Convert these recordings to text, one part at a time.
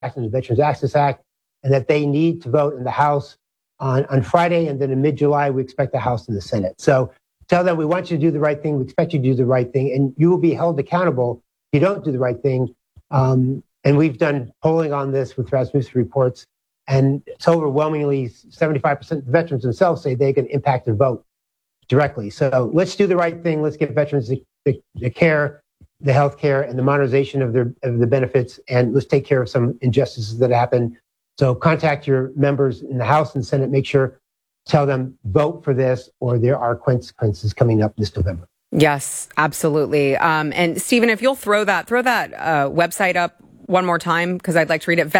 and the Veterans Access Act, and that they need to vote in the House on Friday, and then in mid-July, we expect the House and the Senate. So tell them we want you to do the right thing, we expect you to do the right thing, and you will be held accountable if you don't do the right thing. And we've done polling on this with Rasmussen reports, and it's overwhelmingly 75% of the veterans themselves say they can impact their vote directly. So let's do the right thing. Let's give veterans the care, the health care, and the modernization of the benefits, and let's take care of some injustices that happen. So contact your members in the House and Senate. Make sure, tell them, vote for this, or there are consequences coming up this November. Yes, absolutely. And Stephen, if you'll throw that website up one more time, because I'd like to read it,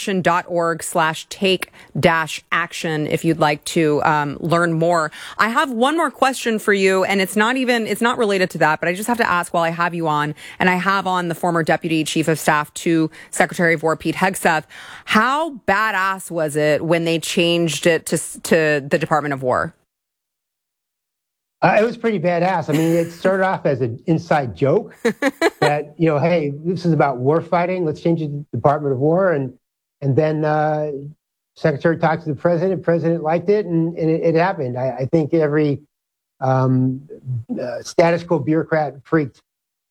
veteranaction.org/take-action if you'd like to learn more. I have one more question for you, and it's not related to that, but I just have to ask while I have you on, and I have on the former Deputy Chief of Staff to Secretary of War, Pete Hegseth. How badass was it when they changed it to the Department of War? It was pretty badass. I mean, it started off as an inside joke that, hey, this is about war fighting. Let's change it to Department of War. And then Secretary talked to the President liked it, and it happened. I think every status quo bureaucrat freaked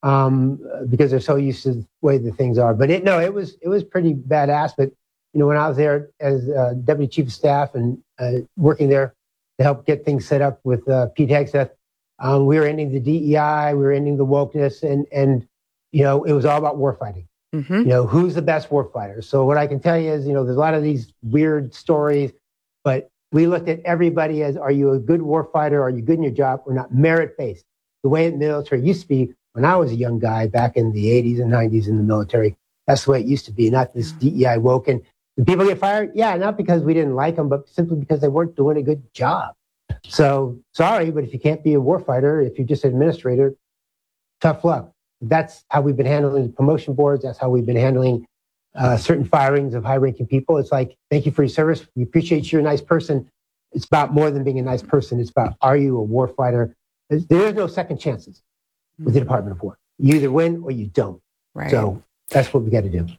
because they're so used to the way the things are. But it was pretty badass. But, when I was there as Deputy Chief of Staff and working there to help get things set up with Pete Hegseth, we were ending the DEI, we were ending the wokeness, and it was all about war fighting. Mm-hmm. Who's the best war fighter? So what I can tell you is, there's a lot of these weird stories, but we looked at everybody as, are you a good war fighter? Are you good in your job? We're not merit-based. The way the military used to be when I was a young guy back in the 80s and 90s in the military, that's the way it used to be, not this DEI woke. And did people get fired? Yeah, not because we didn't like them, but simply because they weren't doing a good job. So sorry, but if you can't be a warfighter, if you're just an administrator, tough luck. That's how we've been handling the promotion boards. That's how we've been handling certain firings of high-ranking people. It's like, thank you for your service. We appreciate you're a nice person. It's about more than being a nice person. It's about, are you a warfighter? There is no second chances with the Department of War. You either win or you don't. Right. So that's what we got to do.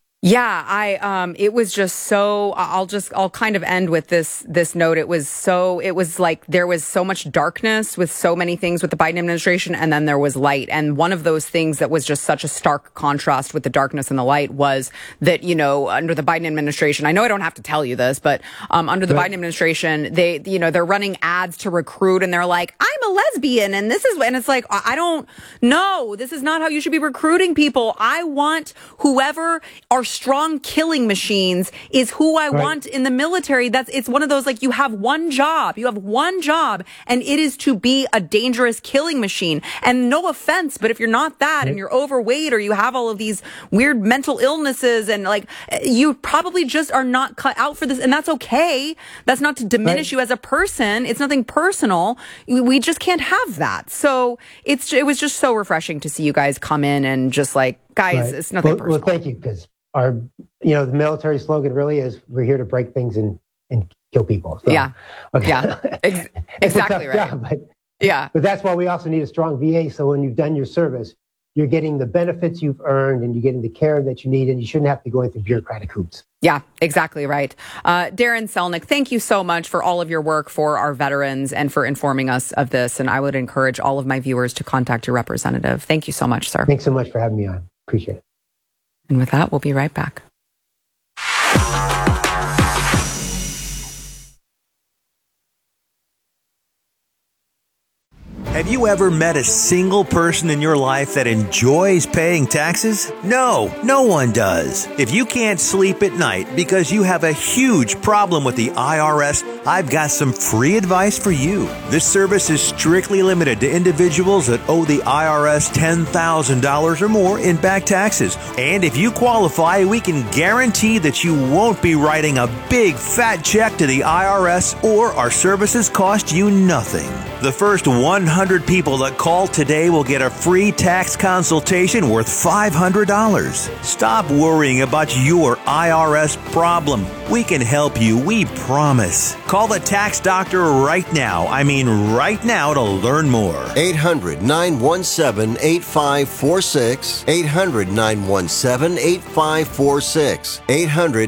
Yeah, it was just so, I'll kind of end with this note. It was like there was so much darkness with so many things with the Biden administration, and then there was light. And one of those things that was just such a stark contrast with the darkness and the light was that, under the Biden administration, I know I don't have to tell you this, but under the Biden administration, they're running ads to recruit, and they're like, I'm a lesbian, and it's like, I don't know. This is not how you should be recruiting people. I want whoever are strong killing machines is who I want in the military. It's one of those, like, you have one job, and it is to be a dangerous killing machine. And no offense, but if you're not that and you're overweight or you have all of these weird mental illnesses and you probably just are not cut out for this, and that's okay. That's not to diminish you as a person. It's nothing personal. We just can't have that. So it was just so refreshing to see you guys come in and just guys, it's nothing personal. Well, thank you, because the military slogan really is, we're here to break things and kill people. So, yeah. Okay. Yeah. Exactly right. Job, but that's why we also need a strong VA. So when you've done your service, you're getting the benefits you've earned and you're getting the care that you need, and you shouldn't have to be going through bureaucratic hoops. Yeah, exactly right. Darren Selnick, thank you so much for all of your work for our veterans and for informing us of this. And I would encourage all of my viewers to contact your representative. Thank you so much, sir. Thanks so much for having me on. Appreciate it. And with that, we'll be right back. Have you ever met a single person in your life that enjoys paying taxes? No, no one does. If you can't sleep at night because you have a huge problem with the IRS, I've got some free advice for you. This service is strictly limited to individuals that owe the IRS $10,000 or more in back taxes. And if you qualify, we can guarantee that you won't be writing a big fat check to the IRS, or our services cost you nothing. The first 100 people that call today will get a free tax consultation worth $500. Stop worrying about your IRS problem. We can help you, we promise. Call the tax doctor right now. I mean right now to learn more. 800-917-8546. 800-917-8546. 800